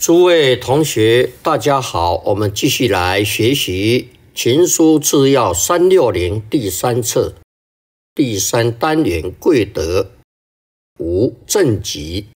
诸位同学，大家好，我们继续来学习《情书治要360》第3册第3单元贵德5正集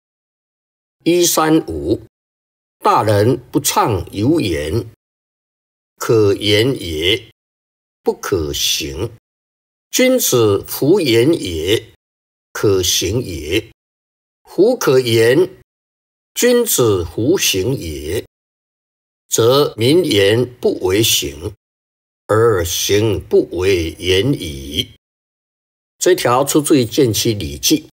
135。大人不倡有言，可言也，不可行；君子弗言也，可行也。夫可言，君子弗行也，则民言不为行，而行不为言矣。这条出自于《谏其礼记》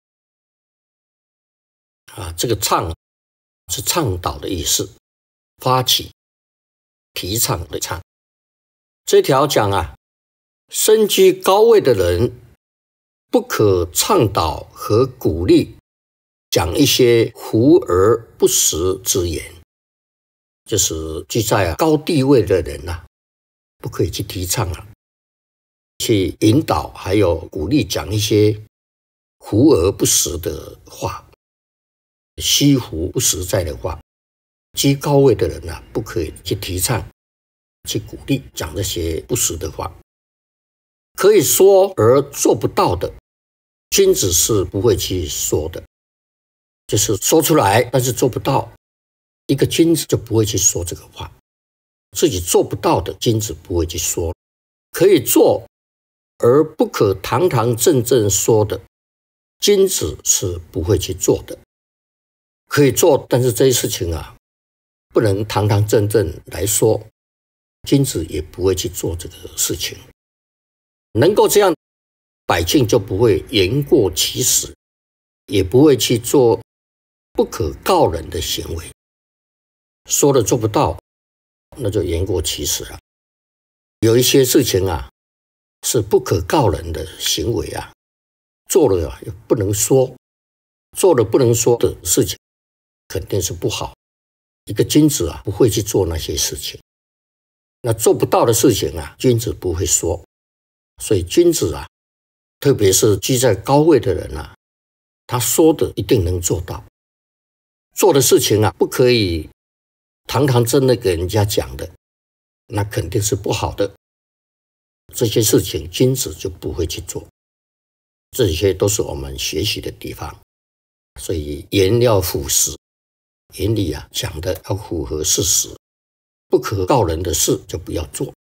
这个倡是倡导的意思，发起、提倡的倡。这条讲身居高位的人不可倡导和鼓励讲一些胡而不实之言，就是居在高地位的人不可以去提倡去引导还有鼓励讲一些胡而不实的话，虚胡不实在的话。居高位的人不可以去提倡、去鼓励讲这些不实的话。可以说而做不到的，君子是不会去说的。就是说出来，但是做不到，一个君子就不会去说这个话。自己做不到的，君子不会去说。可以做而不可堂堂正正说的，君子是不会去做的。可以做，但是这些事情不能堂堂正正来说，君子也不会去做这个事情。能够这样，百姓就不会言过其实，也不会去做不可告人的行为。说了做不到，那就言过其实了。有一些事情是不可告人的行为做了又不能说，做了不能说的事情肯定是不好。一个君子不会去做那些事情。那做不到的事情君子不会说。所以君子特别是居在高位的人他说的一定能做到。做的事情不可以堂堂正正给人家讲的，那肯定是不好的。这些事情君子就不会去做。这些都是我们学习的地方。所以言要符实，言里讲的要符合事实，不可告人的事就不要做。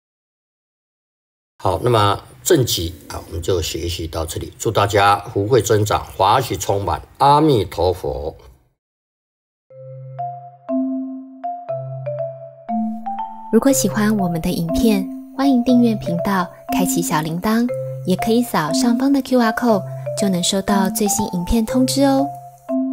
好，那么正集我们就学习到这里。祝大家福慧增长，华喜充满，阿弥陀佛。 如果喜欢我们的影片，欢迎订阅频道，开启小铃铛，也可以扫上方的 QR code，就能收到最新影片通知哦。